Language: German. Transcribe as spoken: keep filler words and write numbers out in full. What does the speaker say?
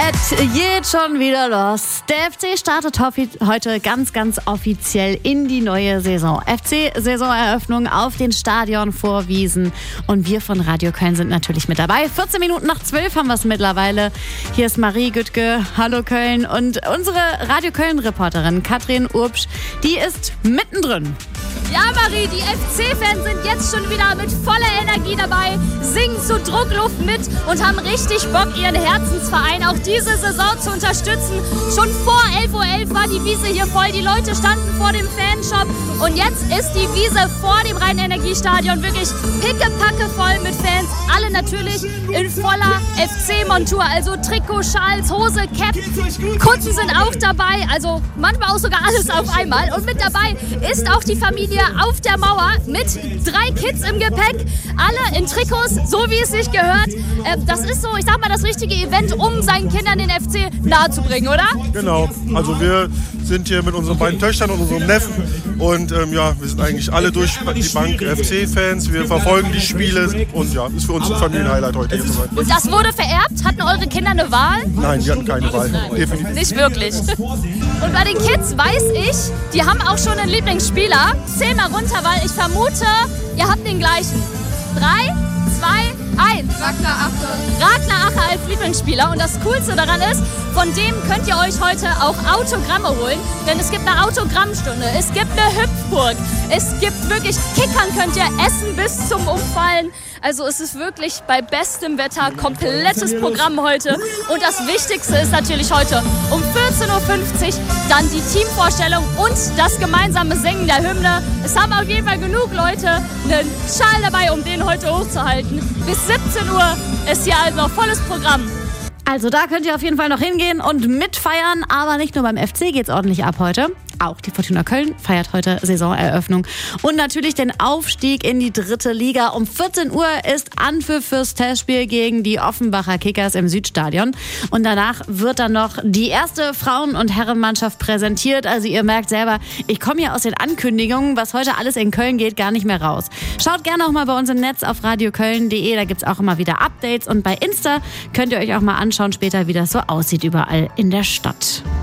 Es geht schon wieder los. Der F C startet heute ganz, ganz offiziell in die neue Saison. F C-Saisoneröffnung auf den Stadion vor Wiesen. Und wir von Radio Köln sind natürlich mit dabei. vierzehn Minuten nach zwölf haben wir es mittlerweile. Hier ist Marie Güttke. Hallo Köln. Und unsere Radio Köln-Reporterin Katrin Urbsch, die ist mittendrin. Ja, Marie, die F C-Fans sind jetzt schon wieder mit voller Energie dabei, singen zu Druckluft mit und haben richtig Bock, ihren Herzensverein auch diese Saison zu unterstützen. Schon vor elf Uhr elf war die Wiese hier voll, die Leute standen vor dem Fanshop und jetzt ist die Wiese vor dem Rhein-Energie-Stadion wirklich pickepacke voll mit Fans. Alle natürlich in voller F C-Montur, also Trikot, Schals, Hose, Cap. Kunden sind auch dabei, also manchmal auch sogar alles auf einmal. Und mit dabei ist auch die Familie auf der Mauer mit drei Kids im Gepäck, alle in Trikots, so wie es sich gehört. Ähm, das ist so, ich sag mal, das richtige Event, um seinen Kindern den F C nahezubringen, oder? Genau, also wir sind hier mit unseren beiden Töchtern und unserem Neffen und ähm, ja, wir sind eigentlich alle durch die Bank F C-Fans, wir verfolgen die Spiele und ja, ist für uns ein Familienhighlight heute hier zu sein. Und das wurde vererbt? Hatten eure Kinder eine Wahl? Nein, die hatten keine Wahl, definitiv. Nicht wirklich. Und bei den Kids weiß ich, die haben auch schon einen Lieblingsspieler. Zähl mal runter, weil ich vermute, ihr habt den gleichen. Drei, zwei, eins. Ragnar Ache. Ragnar Ache als Lieblingsspieler. Und das Coolste daran ist, von dem könnt ihr euch heute auch Autogramme holen. Denn es gibt eine Autogrammstunde, es gibt eine Hüpfburg, es gibt wirklich Kickern, könnt ihr essen bis zum Umfallen. Also es ist wirklich bei bestem Wetter komplettes Programm heute. Und das Wichtigste ist natürlich heute um vierzehn Uhr fünfzig dann die Teamvorstellung und das gemeinsame Singen der Hymne. Es haben auf jeden Fall genug Leute einen Schal dabei, um den heute hochzuhalten. Bis siebzehn Uhr ist hier also volles Programm. Also da könnt ihr auf jeden Fall noch hingehen und mitfeiern. Aber nicht nur beim F C geht's ordentlich ab heute. Auch die Fortuna Köln feiert heute Saisoneröffnung. Und natürlich den Aufstieg in die dritte Liga. Um vierzehn Uhr ist Anpfiff fürs Testspiel gegen die Offenbacher Kickers im Südstadion. Und danach wird dann noch die erste Frauen- und Herrenmannschaft präsentiert. Also ihr merkt selber, ich komme hier aus den Ankündigungen, was heute alles in Köln geht, gar nicht mehr raus. Schaut gerne auch mal bei uns im Netz auf radio köln punkt de. Da gibt es auch immer wieder Updates. Und bei Insta könnt ihr euch auch mal anschauen später, wie das so aussieht überall in der Stadt.